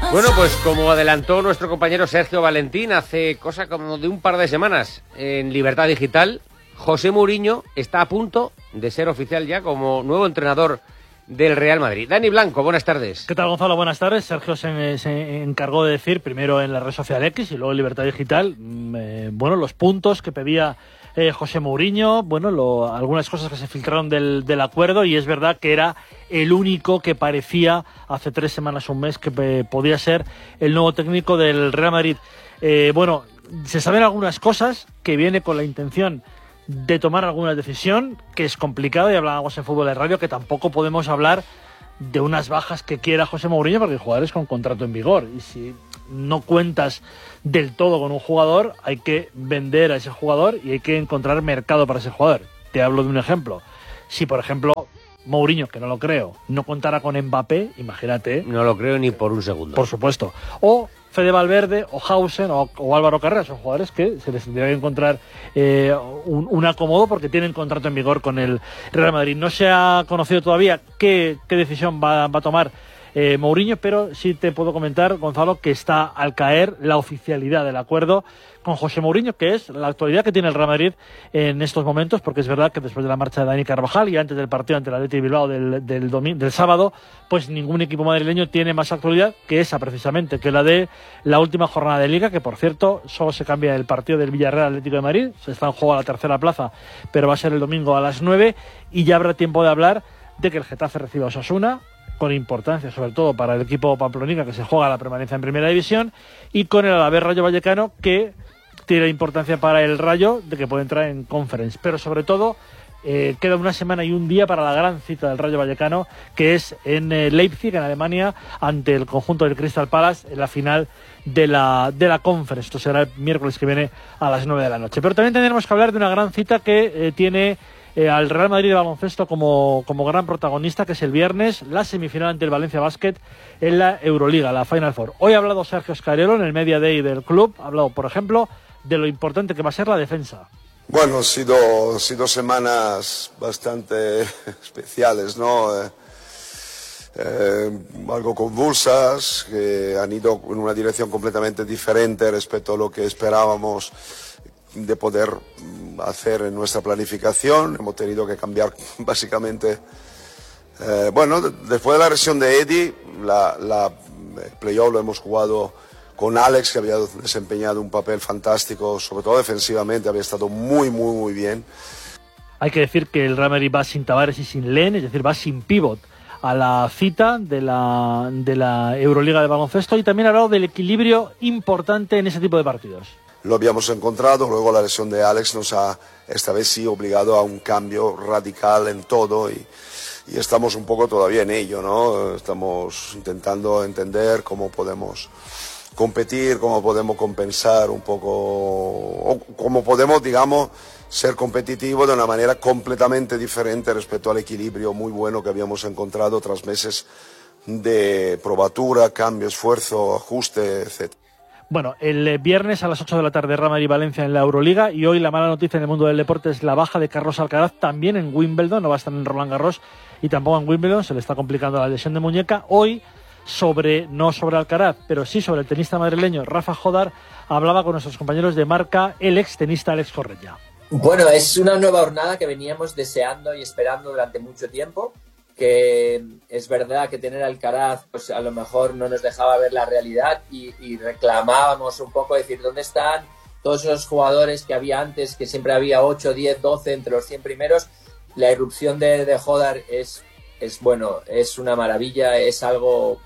Bueno, pues como adelantó nuestro compañero Sergio Valentín hace cosa como de un par de semanas en Libertad Digital, José Mourinho está a punto de ser oficial ya como nuevo entrenador del Real Madrid. Dani Blanco, buenas tardes. ¿Qué tal, Gonzalo? Buenas tardes. Sergio se encargó de decir, primero en la red social X y luego en Libertad Digital, los puntos que pedía José Mourinho, algunas cosas que se filtraron del acuerdo, y es verdad que era el único que parecía hace 3 semanas, un mes, que podía ser el nuevo técnico del Real Madrid. Se saben algunas cosas, que viene con la intención de tomar alguna decisión, que es complicado, y hablábamos en Fútbol de Radio que tampoco podemos hablar de unas bajas que quiera José Mourinho, porque el jugador es con contrato en vigor, y si no cuentas del todo con un jugador, hay que vender a ese jugador y hay que encontrar mercado para ese jugador. Te hablo de un ejemplo. Si, por ejemplo, Mourinho, que no lo creo, no contara con Mbappé, imagínate. No lo creo ni por un segundo. Por supuesto. O Fede Valverde, o Hausen, o Álvaro Carrera, son jugadores que se les tendría que encontrar un acomodo porque tienen contrato en vigor con el Real Madrid. No se ha conocido todavía qué decisión va a tomar Mourinho, pero sí te puedo comentar, Gonzalo, que está al caer la oficialidad del acuerdo con José Mourinho, que es la actualidad que tiene el Real Madrid en estos momentos, porque es verdad que después de la marcha de Dani Carvajal y antes del partido ante el Athletic Bilbao del sábado, pues ningún equipo madrileño tiene más actualidad que esa, precisamente, que la de la última jornada de Liga, que por cierto solo se cambia el partido del Villarreal Atlético de Madrid, se está en juego a la tercera plaza, pero va a ser el domingo a las 9, y ya habrá tiempo de hablar de que el Getafe reciba a Osasuna, con importancia sobre todo para el equipo pamplonica, que se juega la permanencia en Primera División, y con el Alavés Rayo Vallecano, que tiene importancia para el Rayo de que puede entrar en Conference. Pero sobre todo queda una semana y un día para la gran cita del Rayo Vallecano, que es en Leipzig, en Alemania, ante el conjunto del Crystal Palace en la final de la Conference. Esto será el miércoles que viene a las 9 de la noche. Pero también tendremos que hablar de una gran cita que tiene al Real Madrid de baloncesto como gran protagonista, que es el viernes, la semifinal ante el Valencia Basket en la Euroliga, la Final Four. Hoy ha hablado Sergio Scariolo en el Media Day del club, ha hablado, por ejemplo, de lo importante que va a ser la defensa. Bueno, han sido semanas bastante especiales, ¿no? Algo convulsas, que han ido en una dirección completamente diferente respecto a lo que esperábamos de poder hacer en nuestra planificación. Hemos tenido que cambiar básicamente. Después de la lesión de Eddie, la playoff lo hemos jugado con Alex, que había desempeñado un papel fantástico, sobre todo defensivamente, había estado muy, muy, muy bien. Hay que decir que el Real Madrid va sin Tavares y sin Len, es decir, va sin pívot a la cita de la Euroliga de baloncesto, y también ha hablado del equilibrio importante en ese tipo de partidos. Lo habíamos encontrado, luego la lesión de Alex nos ha, esta vez sí, obligado a un cambio radical en todo, y estamos un poco todavía en ello, ¿no? Estamos intentando entender cómo podemos competir, cómo podemos compensar un poco, o cómo podemos, digamos, ser competitivos de una manera completamente diferente respecto al equilibrio muy bueno que habíamos encontrado tras meses de probatura, cambio, esfuerzo, ajuste, etc. Bueno, el viernes a las 8 de la tarde Real Madrid-Valencia en la Euroliga, y hoy la mala noticia en el mundo del deporte es la baja de Carlos Alcaraz, también en Wimbledon, no va a estar en Roland Garros y tampoco en Wimbledon, se le está complicando la lesión de muñeca. Hoy, no sobre Alcaraz, pero sí sobre el tenista madrileño Rafa Jodar, hablaba con nuestros compañeros de Marca el ex tenista Alex Correia. Bueno, es una nueva jornada que veníamos deseando y esperando durante mucho tiempo, que es verdad que tener Alcaraz pues a lo mejor no nos dejaba ver la realidad, y reclamábamos un poco, decir, ¿dónde están todos esos jugadores que había antes, que siempre había 8, 10, 12 entre los 100 primeros? La irrupción de Jodar es una maravilla, es algo,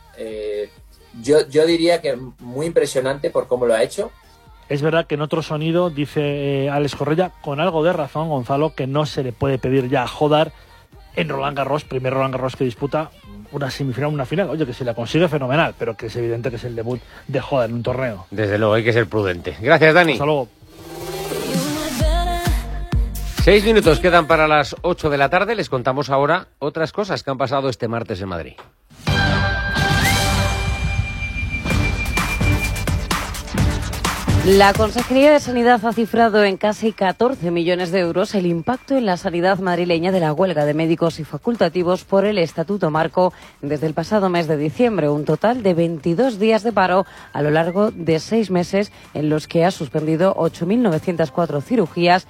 yo diría que muy impresionante por cómo lo ha hecho. Es verdad que en otro sonido dice Alex Correia, con algo de razón, Gonzalo, que no se le puede pedir ya a Jodar en Roland Garros, primer Roland Garros que disputa, una semifinal, una final. Oye, que si la consigue, fenomenal, pero que es evidente que es el debut de Jodar en un torneo. Desde luego, hay que ser prudente. Gracias, Dani. Hasta luego. 6 minutos quedan para las 8 de la tarde. Les contamos ahora otras cosas que han pasado este martes en Madrid. La Consejería de Sanidad ha cifrado en casi 14 millones de euros el impacto en la sanidad madrileña de la huelga de médicos y facultativos por el Estatuto Marco desde el pasado mes de diciembre. Un total de 22 días de paro a lo largo de 6 meses en los que ha suspendido 8.904 cirugías,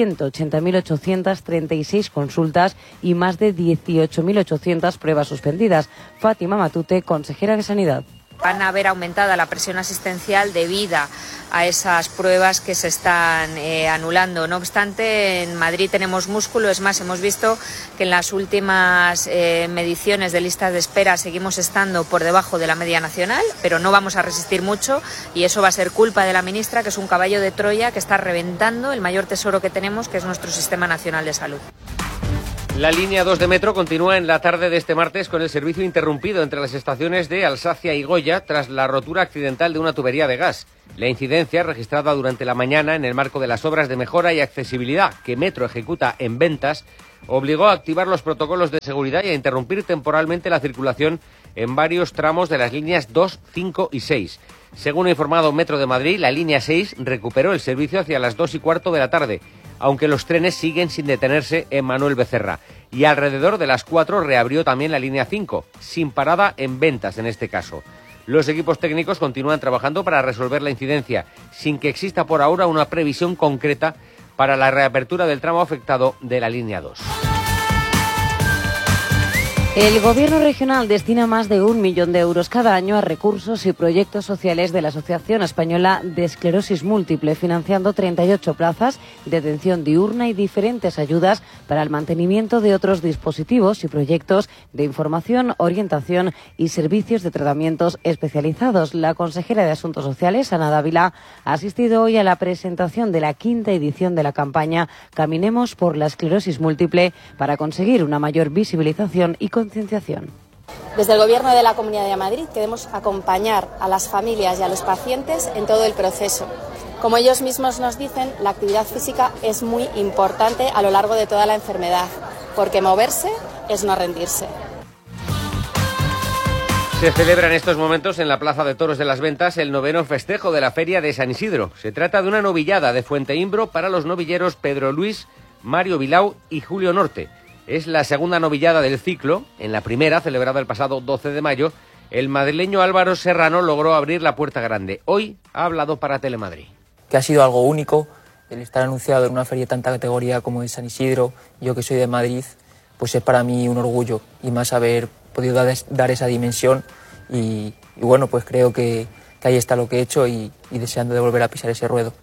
180.836 consultas y más de 18.800 pruebas suspendidas. Fátima Matute, consejera de Sanidad. Van a ver aumentada la presión asistencial debida a esas pruebas que se están anulando. No obstante, en Madrid tenemos músculo. Es más, hemos visto que en las últimas mediciones de listas de espera seguimos estando por debajo de la media nacional, pero no vamos a resistir mucho y eso va a ser culpa de la ministra, que es un caballo de Troya que está reventando el mayor tesoro que tenemos, que es nuestro Sistema Nacional de Salud. La línea 2 de metro continúa en la tarde de este martes con el servicio interrumpido entre las estaciones de Alsacia y Goya tras la rotura accidental de una tubería de gas. La incidencia, registrada durante la mañana en el marco de las obras de mejora y accesibilidad que Metro ejecuta en Ventas, obligó a activar los protocolos de seguridad y a interrumpir temporalmente la circulación en varios tramos de las líneas 2, 5 y 6. Según ha informado Metro de Madrid, la línea 6 recuperó el servicio hacia las 2:15 de la tarde, aunque los trenes siguen sin detenerse en Manuel Becerra. Y alrededor de las 4 reabrió también la línea 5, sin parada en Ventas en este caso. Los equipos técnicos continúan trabajando para resolver la incidencia, sin que exista por ahora una previsión concreta para la reapertura del tramo afectado de la línea 2. El Gobierno regional destina más de 1 millón de euros cada año a recursos y proyectos sociales de la Asociación Española de Esclerosis Múltiple, financiando 38 plazas de atención diurna y diferentes ayudas para el mantenimiento de otros dispositivos y proyectos de información, orientación y servicios de tratamientos especializados. La consejera de Asuntos Sociales, Ana Dávila, ha asistido hoy a la presentación de la 5ª edición de la campaña Caminemos por la Esclerosis Múltiple para conseguir una mayor visibilización y concienciación. Desde el Gobierno de la Comunidad de Madrid queremos acompañar a las familias y a los pacientes en todo el proceso. Como ellos mismos nos dicen, la actividad física es muy importante a lo largo de toda la enfermedad, porque moverse es no rendirse. Se celebra en estos momentos en la Plaza de Toros de las Ventas el 9º festejo de la Feria de San Isidro. Se trata de una novillada de Fuenteimbro para los novilleros Pedro Luis, Mario Vilau y Julio Norte. Es la segunda novillada del ciclo. En la primera, celebrada el pasado 12 de mayo, el madrileño Álvaro Serrano logró abrir la puerta grande. Hoy ha hablado para Telemadrid. Que ha sido algo único el estar anunciado en una feria de tanta categoría como es San Isidro. Yo que soy de Madrid, pues es para mí un orgullo y más haber podido dar esa dimensión y bueno, pues creo que ahí está lo que he hecho y deseando de volver a pisar ese ruedo.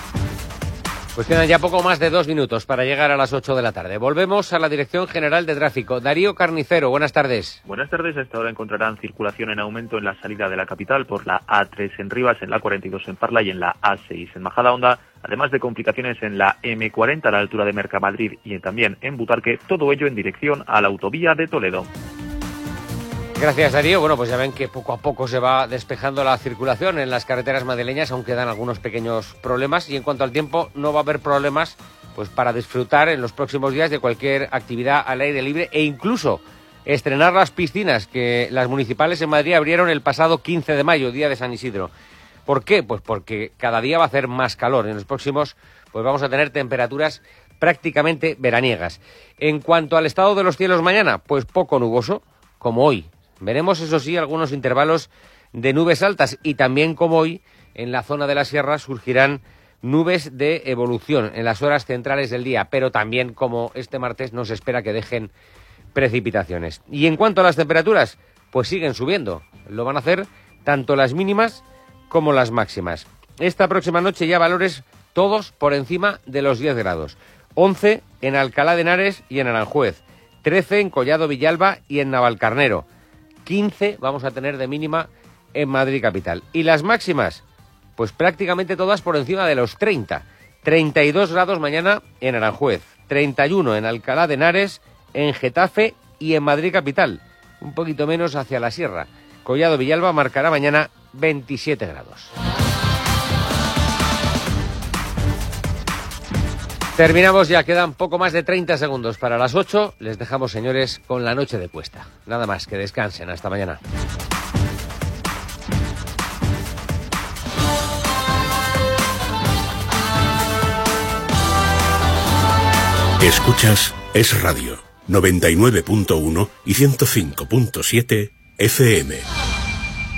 Pues quedan ya poco más de 2 minutos para llegar a las 8 de la tarde. Volvemos a la Dirección General de Tráfico. Darío Carnicero, buenas tardes. Buenas tardes. A esta hora encontrarán circulación en aumento en la salida de la capital por la A3 en Rivas, en la 42 en Parla y en la A6 en Majadahonda, además de complicaciones en la M40 a la altura de Mercamadrid y también en Butarque, todo ello en dirección a la autovía de Toledo. Gracias, Darío. Bueno, pues ya ven que poco a poco se va despejando la circulación en las carreteras madrileñas, aunque quedan algunos pequeños problemas. Y en cuanto al tiempo, no va a haber problemas pues para disfrutar en los próximos días de cualquier actividad al aire libre e incluso estrenar las piscinas que las municipales en Madrid abrieron el pasado 15 de mayo, día de San Isidro. ¿Por qué? Pues porque cada día va a hacer más calor. En los próximos pues vamos a tener temperaturas prácticamente veraniegas. En cuanto al estado de los cielos mañana, pues poco nuboso, como hoy. Veremos, eso sí, algunos intervalos de nubes altas y también, como hoy, en la zona de la sierra surgirán nubes de evolución en las horas centrales del día, pero también, como este martes, nos espera que dejen precipitaciones. Y en cuanto a las temperaturas, pues siguen subiendo. Lo van a hacer tanto las mínimas como las máximas. Esta próxima noche ya valores todos por encima de los 10 grados. 11 en Alcalá de Henares y en Aranjuez. 13 en Collado Villalba y en Navalcarnero. 15 vamos a tener de mínima en Madrid capital. Y las máximas, pues prácticamente todas por encima de los 30. 32 grados mañana en Aranjuez, 31 en Alcalá de Henares, en Getafe y en Madrid capital. Un poquito menos hacia la sierra. Collado Villalba marcará mañana 27 grados. Terminamos ya, quedan poco más de 30 segundos para las 8. Les dejamos, señores, con la noche de Cuesta. Nada más, que descansen. Hasta mañana. Escuchas Es Radio, 99.1 y 105.7 FM.